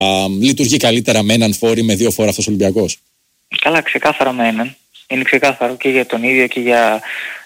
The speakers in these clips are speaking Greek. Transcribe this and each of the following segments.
λειτουργεί καλύτερα με έναν φόρ ή με δύο φόρ αυτός ο Ολυμπιακός? Καλά, ξεκάθαρα με έναν. Είναι ξεκάθαρο και για τον ίδιο και για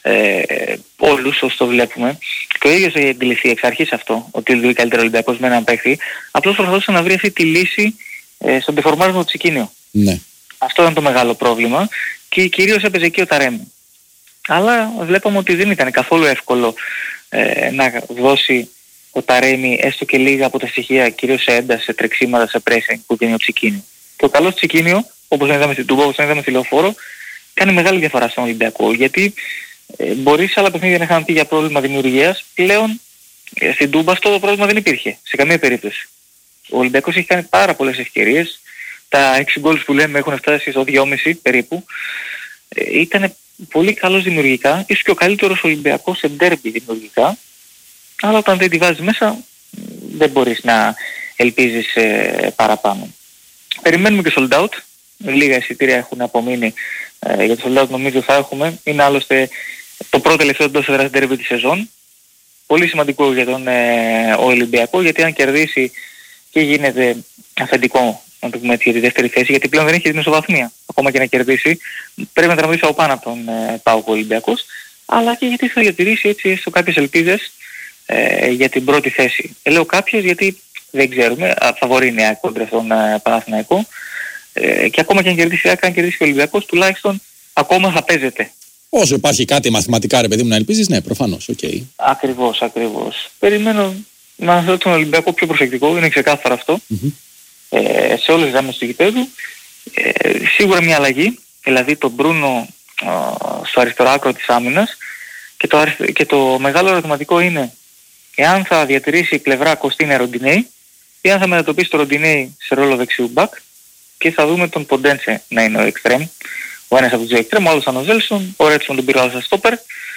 όλους όσοι το βλέπουμε. Και ο ίδιος έχει αντιληφθεί εξ αρχής αυτό, ότι λειτουργεί καλύτερα ο Ολυμπιακός με έναν παίχτη. Απλώς προσπαθούσε να βρει αυτή τη λύση στον τεφορμάρισμα του Τσικίνιο. Ναι. Αυτό ήταν το μεγάλο πρόβλημα και κυρίως έπαιζε εκεί ο Ταρέμι. Αλλά βλέπαμε ότι δεν ήταν καθόλου εύκολο να δώσει ο Ταρέμι έστω και λίγα από τα στοιχεία, κυρίως σε ένταση, σε τρεξίματα, σε pressing που δίνει ο Τσικίνιο. Και ο καλός Τσικίνιο, όπως είδαμε στην Τούμπα, όπως είδαμε στη Λεωφόρο, κάνει μεγάλη διαφορά στον Ολυμπιακό. Γιατί μπορεί σε άλλα παιχνίδια να είχαν πει για πρόβλημα δημιουργίας, πλέον στην Τούμπα αυτό το πρόβλημα δεν υπήρχε σε καμία περίπτωση. Ο Ολυμπιακός έχει κάνει πάρα πολλές ευκαιρίες. Τα 6 γκολ που λέμε έχουν φτάσει στο 2,5 περίπου. Ήταν πολύ καλός δημιουργικά, ίσως και ο καλύτερος Ολυμπιακός σε ντέρμπι δημιουργικά. Αλλά όταν δεν τη βάζεις μέσα δεν μπορείς να ελπίζεις παραπάνω. Περιμένουμε και sold out. Λίγα εισιτήρια έχουν απομείνει για το sold out, νομίζω θα έχουμε. Είναι άλλωστε το πρώτο τελευταίο εντός έδρας ντέρμπι της σεζόν. Πολύ σημαντικό για τον Ολυμπιακό, γιατί αν κερδίσει και γίνεται αφεντικό, να το πούμε έτσι, για τη δεύτερη θέση, γιατί πλέον δεν έχει την ισοβαθμία. Ακόμα και να κερδίσει, πρέπει να τραυματίσει από πάνω από τον ΠΑΟΚ Ολυμπιακός, αλλά και γιατί θα διατηρήσει έτσι έστω κάποιες ελπίδες για την πρώτη θέση. Λέω κάποιες γιατί δεν ξέρουμε, φαβορεί είναι η ΑΕΚ κόντρα στον Παναθηναϊκό, και ακόμα και αν κερδίσει η ΑΕΚ, αν κερδίσει ο Ολυμπιακός, τουλάχιστον ακόμα θα παίζεται. Όσο υπάρχει κάτι μαθηματικά, ρε παιδί μου, να ελπίζεις, ναι, προφανώς, οκ. Ακριβώς. Περιμένω να δω τον Ολυμπιακό πιο προσεκτικό, είναι ξεκάθαρο αυτό. Σε όλες τις γραμμές του γηπέδου. Σίγουρα μια αλλαγή, δηλαδή τον Μπρούνο στο αριστερό άκρο της άμυνας, και το μεγάλο ερωτηματικό είναι εάν θα διατηρήσει η πλευρά Κωστίνα Ροντινέη ή αν θα μετατοπίσει το Ροντινέη σε ρόλο δεξιού μπακ, και θα δούμε τον Ποντένσε να είναι ο εξτρέμ. Ο ένας από τους δύο εξτρέμ, ο άλλος ήταν ο Ζέλσον, ο Ρέτσον τον πήρε άλλο στα στόπερ.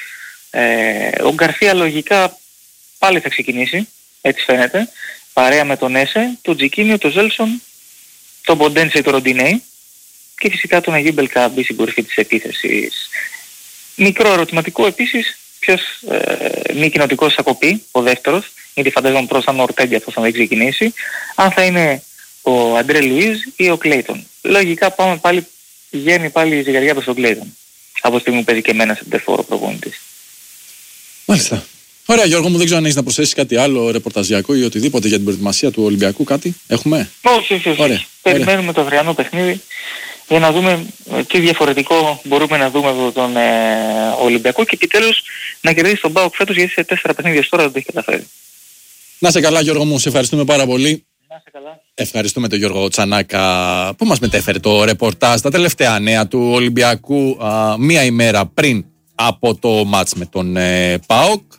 Ο Γκαρσία λογικά πάλι θα ξεκινήσει, έτσι φαίνεται, παρέα με τον Έσε, τον Τζικίνιο, τον Ζέλσον, τον Ποντένσε, τον Ροντινέη και φυσικά τον Αγίου Μπελκάμπη στην κορυφή της επίθεσης. Μικρό ερωτηματικό επίσης, ποιος μη κοινοτικός θα κοπεί, ο δεύτερος, γιατί φαντάζομαι προς τον Ορτέγκη αυτός θα ξεκινήσει, αν θα είναι ο Αντρέ Λουίζ ή ο Κλέιτον. Λογικά πηγαίνει πάλι η ζυγαριά προς τον Κλέιτον, από τη στιγμή που παίζει και εμένα σε τερφόρο προπονητής. Μάλιστα. Ωραία, Γιώργο μου, δεν ξέρω αν έχεις να προσθέσεις κάτι άλλο ρεπορταζιακό ή οτιδήποτε για την προετοιμασία του Ολυμπιακού, κάτι έχουμε? Όχι. Περιμένουμε το αυριανό παιχνίδι για να δούμε τι διαφορετικό μπορούμε να δούμε από τον Ολυμπιακό και επιτέλους να κερδίσει τον ΠΑΟΚ φέτος, γιατί σε 4 παιχνίδια τώρα δεν το έχει καταφέρει. Να σε καλά, Γιώργο μου, σε ευχαριστούμε πάρα πολύ. Να σε καλά. Ευχαριστούμε τον Γιώργο Τσανάκα που μας μετέφερε το ρεπορτάζ, τα τελευταία νέα του Ολυμπιακού μία ημέρα πριν από το μάτς με τον ΠΑΟΚ.